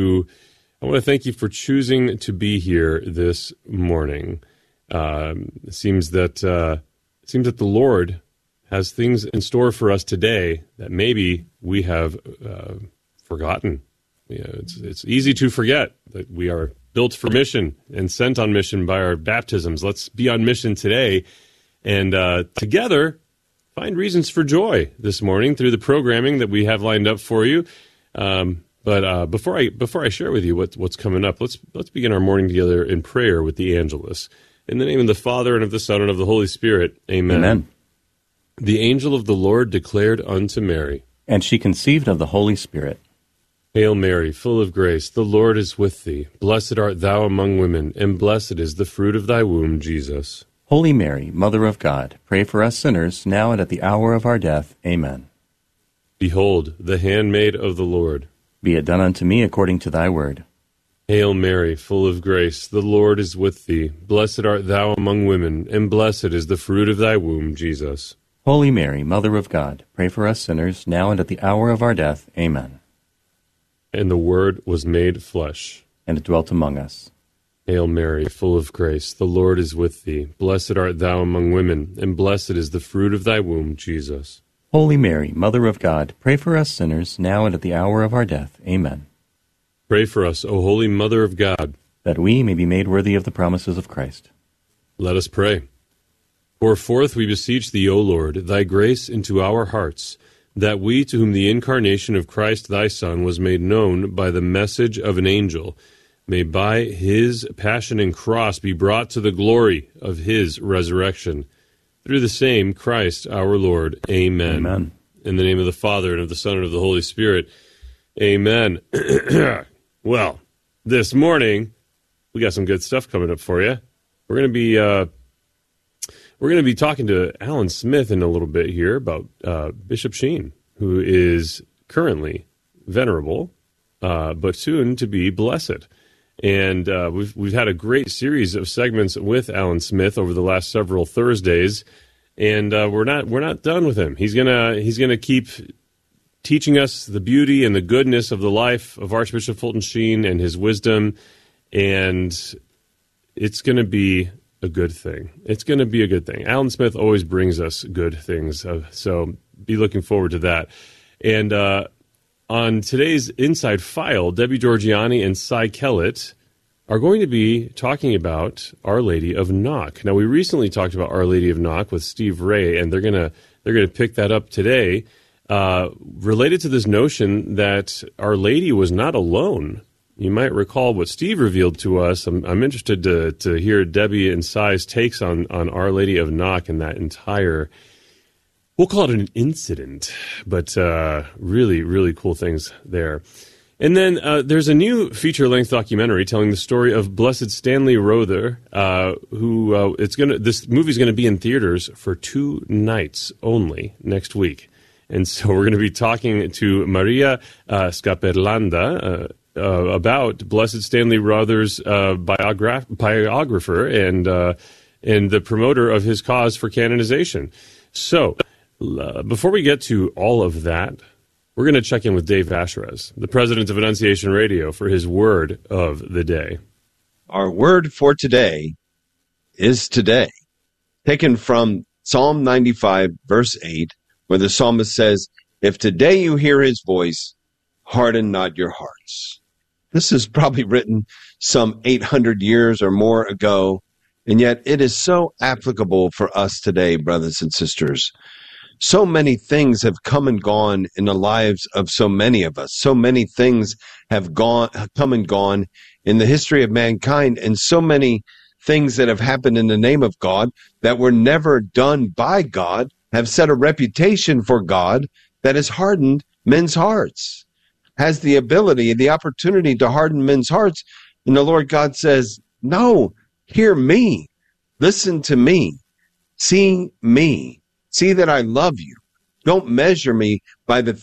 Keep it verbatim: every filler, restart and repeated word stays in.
to I want to thank you for choosing to be here this morning. Um, it seems that uh, it seems that the Lord has things in store for us today that maybe we have uh, forgotten. You know, it's it's easy to forget that we are built for mission and sent on mission by our baptisms. Let's be on mission today, and uh, together find reasons for joy this morning through the programming that we have lined up for you. Um, But uh, before I before I share with you what, what's coming up, let's let's begin our morning together in prayer with the Angelus. In the name of the Father, and of the Son, and of the Holy Spirit, amen. Amen. The angel of the Lord declared unto Mary, and she conceived of the Holy Spirit. Hail Mary, full of grace, the Lord is with thee. Blessed art thou among women, and blessed is the fruit of thy womb, Jesus. Holy Mary, Mother of God, pray for us sinners, now and at the hour of our death. Amen. Behold, the handmaid of the Lord. Be it done unto me according to thy word. Hail Mary, full of grace, the Lord is with thee. Blessed art thou among women, and blessed is the fruit of thy womb, Jesus. Holy Mary, Mother of God, pray for us sinners, now and at the hour of our death. Amen. And the Word was made flesh, and dwelt among us. Hail Mary, full of grace, the Lord is with thee. Blessed art thou among women, and blessed is the fruit of thy womb, Jesus. Holy Mary, Mother of God, pray for us sinners, now and at the hour of our death. Amen. Pray for us, O Holy Mother of God, that we may be made worthy of the promises of Christ. Let us pray. Pour forth, we beseech thee, O Lord, thy grace into our hearts, that we, to whom the incarnation of Christ thy Son was made known by the message of an angel, may by his passion and cross be brought to the glory of his resurrection. Through the same Christ our Lord. Amen. Amen. In the name of the Father, and of the Son, and of the Holy Spirit. Amen. Well, this morning, we got some good stuff coming up for you. We're going to be uh, we're going to be talking to Alan Smith in a little bit here about uh, Bishop Sheen, who is currently venerable, uh, but soon to be blessed. And uh, we've we've had a great series of segments with Alan Smith over the last several Thursdays, and uh, we're not we're not done with him. He's gonna he's gonna keep teaching us the beauty and the goodness of the life of Archbishop Fulton Sheen and his wisdom, and it's gonna be a good thing. It's gonna be a good thing. Alan Smith always brings us good things, uh, so be looking forward to that. And uh, on today's Inside File, Debbie Georgiani and Cy Kellett are going to be talking about Our Lady of Knock. Now, we recently talked about Our Lady of Knock with Steve Ray, and they're gonna they're gonna pick that up today, uh, related to this notion that Our Lady was not alone. You might recall what Steve revealed to us. I'm, I'm interested to to hear Debbie and Cy's takes on on Our Lady of Knock and that entire. We'll call it an incident, but uh, really, really cool things there. And then uh, there's a new feature-length documentary telling the story of Blessed Stanley Rother, uh, who uh, it's gonna. This movie's going to be in theaters for two nights only next week, and so we're going to be talking to Maria uh, Scaperlanda uh, uh, about Blessed Stanley Rother's uh, biogra- biographer and uh, and the promoter of his cause for canonization. So. Uh, before we get to all of that, we're going to check in with Dave Asherez, the president of Annunciation Radio, for his word of the day. Our word for today is today, taken from Psalm ninety-five, verse eight, where the psalmist says, "If today you hear his voice, harden not your hearts." This is probably written some eight hundred years or more ago, and yet it is so applicable for us today, brothers and sisters. So many things have come and gone in the lives of so many of us. So many things have gone, come and gone in the history of mankind, and so many things that have happened in the name of God that were never done by God have set a reputation for God that has hardened men's hearts, has the ability, the opportunity to harden men's hearts. And the Lord God says, no, hear me, listen to me, see me. See that I love you. Don't measure me by the